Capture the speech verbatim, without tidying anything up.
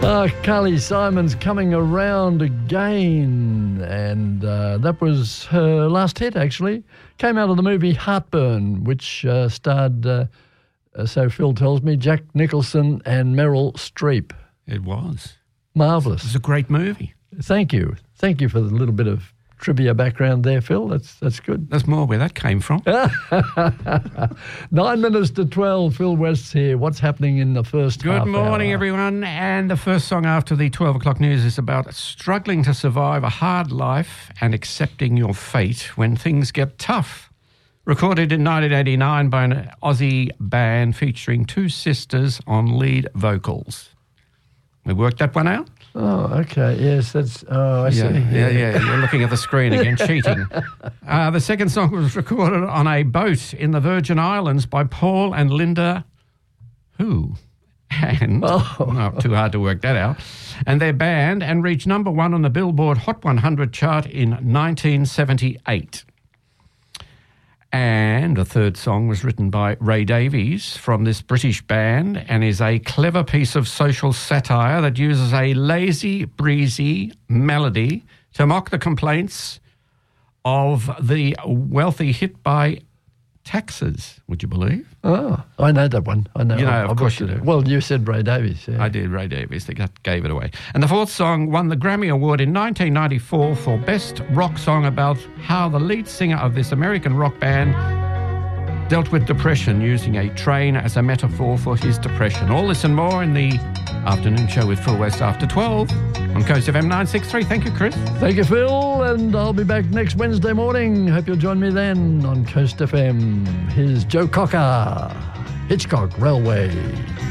Uh, Carly Simon's coming around again, and uh, that was her last hit, actually. Came out of the movie Heartburn, which uh, starred, uh, so Phil tells me, Jack Nicholson and Meryl Streep. It was. Marvellous. It was a great movie. Thank you. Thank you for the little bit of trivia background there, Phil. That's that's good. That's more where that came from. Nine minutes to twelve. Phil West's here. What's happening in the first Good half morning, hour? everyone. And the first song after the twelve o'clock news is about struggling to survive a hard life and accepting your fate when things get tough. Recorded in nineteen eighty-nine by an Aussie band featuring two sisters on lead vocals. We worked that one out? Oh, okay. Yes, that's... Oh, I see. Yeah, yeah, yeah. You're looking at the screen again, cheating. Uh, the second song was recorded on a boat in the Virgin Islands by Paul and Linda Who? And, Oh. not too hard to work that out, and their band, and reached number one on the Billboard Hot one hundred chart in nineteen seventy-eight. And the third song was written by Ray Davies from this British band and is a clever piece of social satire that uses a lazy, breezy melody to mock the complaints of the wealthy hit by taxes, would you believe? Oh, I know that one. I know. You know, I- of I've course watched you it. do. Well, you said Ray Davies. Yeah. I did, Ray Davies. They got, gave it away. And the fourth song won the Grammy Award in nineteen ninety-four for Best Rock Song about how the lead singer of this American rock band dealt with depression using a train as a metaphor for his depression. All this and more in the afternoon show with Phil West after twelve on Coast F M nine sixty-three. Thank you, Chris. Thank you, Phil, and I'll be back next Wednesday morning. Hope you'll join me then on Coast F M. Here's Joe Cocker, Hitchcock Railway.